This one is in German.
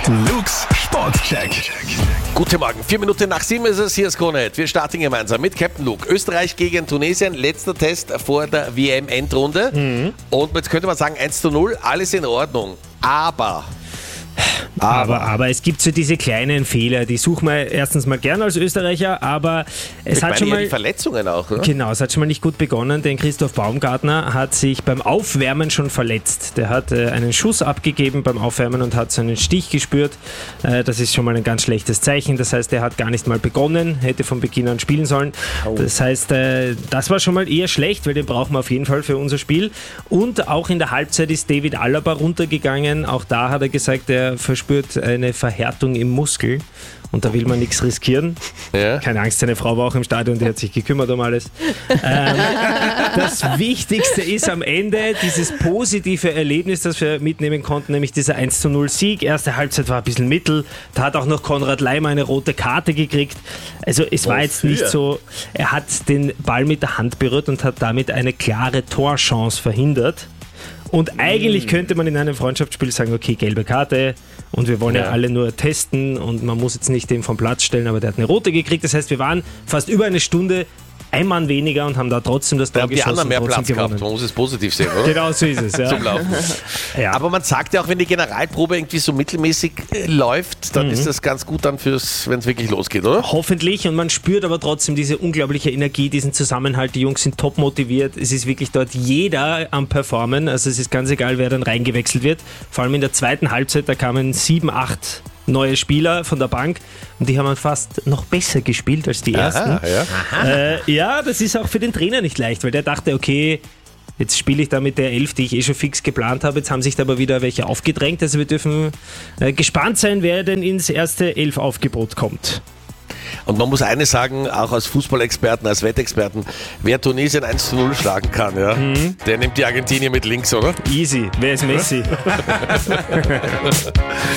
Luke's Sportcheck. Guten Morgen, 7:04 ist es, hier ist Kronet. Wir starten gemeinsam mit Captain Luke. Österreich gegen Tunesien, letzter Test vor der WM-Endrunde. Und jetzt könnte man sagen 1:0, alles in Ordnung. Aber es gibt so diese kleinen Fehler, die suchen wir erstens mal gern als Österreicher, aber es hat schon mal die Verletzungen auch, oder? Genau, es hat schon mal nicht gut begonnen, denn Christoph Baumgartner hat sich beim Aufwärmen schon verletzt. Der hat einen Schuss abgegeben beim Aufwärmen und hat so einen Stich gespürt. Das ist schon mal ein ganz schlechtes Zeichen. Das heißt, er hat gar nicht mal begonnen, hätte von Beginn an spielen sollen. Das heißt, das war schon mal eher schlecht, weil den brauchen wir auf jeden Fall für unser Spiel. Und auch in der Halbzeit ist David Alaba runtergegangen. Auch da hat er gesagt, er verspürt eine Verhärtung im Muskel und da will man nichts riskieren. Ja. Keine Angst, seine Frau war auch im Stadion, die hat sich gekümmert um alles. Das Wichtigste ist am Ende dieses positive Erlebnis, das wir mitnehmen konnten, nämlich dieser 1:0 Sieg. Erste Halbzeit war ein bisschen mittel, da hat auch noch Konrad Laimer eine rote Karte gekriegt. Also es war jetzt nicht so, er hat den Ball mit der Hand berührt und hat damit eine klare Torchance verhindert. Und eigentlich könnte man in einem Freundschaftsspiel sagen, okay, gelbe Karte und wir wollen ja alle nur testen und man muss jetzt nicht den vom Platz stellen, aber der hat eine rote gekriegt. Das heißt, wir waren fast über eine Stunde ein Mann weniger und haben da trotzdem das Tor geschossen. Die anderen mehr und Platz gewonnen. gehabt, man muss es positiv sehen, oder? Genau so ist es, ja. Zum Laufen. Ja. Aber man sagt ja auch, wenn die Generalprobe irgendwie so mittelmäßig läuft, dann ist das ganz gut dann wenn es wirklich losgeht, oder? Hoffentlich, und man spürt aber trotzdem diese unglaubliche Energie, diesen Zusammenhalt. Die Jungs sind top motiviert. Es ist wirklich dort jeder am Performen. Also es ist ganz egal, wer dann reingewechselt wird. Vor allem in der zweiten Halbzeit, da kamen 7, 8 neue Spieler von der Bank und die haben fast noch besser gespielt als die ersten. Ja, das ist auch für den Trainer nicht leicht, weil der dachte, okay, jetzt spiele ich da mit der 11, die ich schon fix geplant habe. Jetzt haben sich da aber wieder welche aufgedrängt. Also wir dürfen gespannt sein, wer denn ins erste 11-Aufgebot kommt. Und man muss eines sagen, auch als Fußballexperten, als Wettexperten, wer Tunesien 1:0 schlagen kann, der nimmt die Argentinier mit links, oder? Easy. Wer ist Messi?